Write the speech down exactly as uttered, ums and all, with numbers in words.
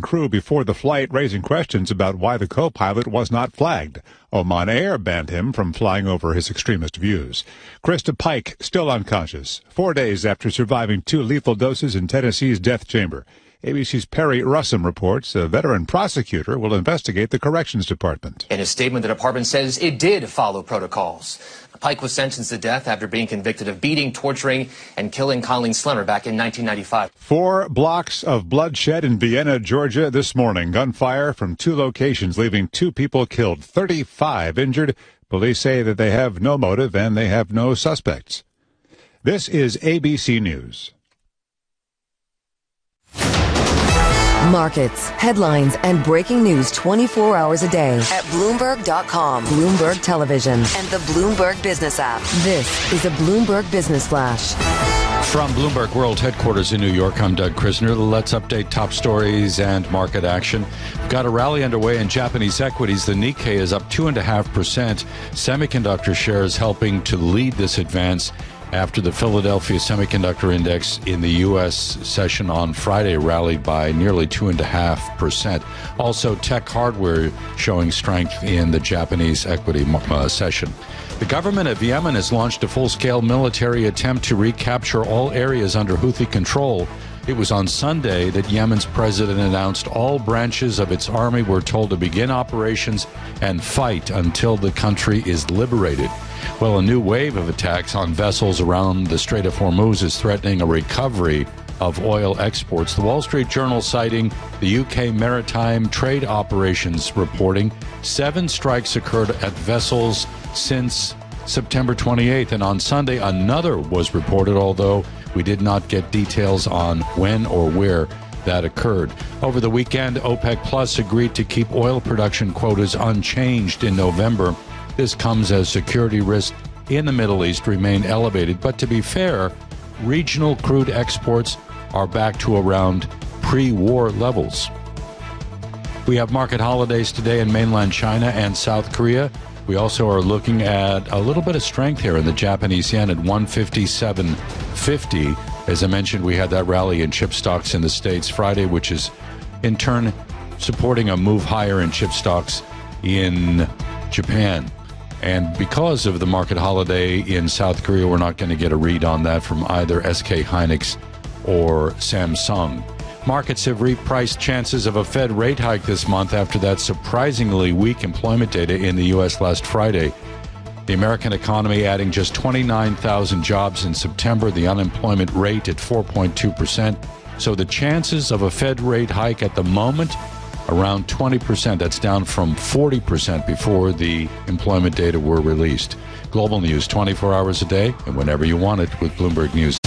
crew before the flight, raising questions about why the co-pilot was not flagged. Oman Air banned him from flying over his extremist views. Krista Pike, still unconscious, four days after surviving two lethal doses in Tennessee's death chamber. A B C's Perry Russum reports a veteran prosecutor will investigate the Corrections Department. In a statement, the department says it did follow protocols. Pike was sentenced to death after being convicted of beating, torturing, and killing Colleen Slemmer back in nineteen ninety-five. Four blocks of bloodshed in Vienna, Georgia this morning. Gunfire from two locations, leaving two people killed, thirty-five injured. Police say that they have no motive and they have no suspects. This is A B C News. Markets, headlines, and breaking news twenty-four hours a day at Bloomberg dot com, Bloomberg Television, and the Bloomberg Business app. This is a Bloomberg Business Flash. From Bloomberg World Headquarters in New York, I'm Doug Krisner. Let's update top stories and market action. We've got a rally underway in Japanese equities. The Nikkei is up two point five percent. Semiconductor shares helping to lead this advance after the Philadelphia Semiconductor Index in the U S session on Friday rallied by nearly two point five percent. Also, tech hardware showing strength in the Japanese equity uh, session. The government of Yemen has launched a full-scale military attempt to recapture all areas under Houthi control. It was on Sunday that Yemen's president announced all branches of its army were told to begin operations and fight until the country is liberated. Well, a new wave of attacks on vessels around the Strait of Hormuz is threatening a recovery of oil exports. The Wall Street Journal citing the U K Maritime Trade Operations reporting seven strikes occurred at vessels since September twenty-eighth, and on Sunday another was reported, although we did not get details on when or where that occurred. Over the weekend, OPEC Plus agreed to keep oil production quotas unchanged in November. This comes as security risks in the Middle East remain elevated. But to be fair, regional crude exports are back to around pre-war levels. We have market holidays today in mainland China and South Korea. We also are looking at a little bit of strength here in the Japanese yen at one fifty-seven fifty. As I mentioned, we had that rally in chip stocks in the States Friday, which is in turn supporting a move higher in chip stocks in Japan. And because of the market holiday in South Korea, we're not going to get a read on that from either S K Hynix or Samsung. Markets have repriced chances of a Fed rate hike this month after that surprisingly weak employment data in the U S last Friday. The American economy adding just twenty-nine thousand jobs in September, the unemployment rate at four point two percent. So the chances of a Fed rate hike at the moment, around twenty percent. That's down from forty percent before the employment data were released. Global news twenty-four hours a day and whenever you want it with Bloomberg News.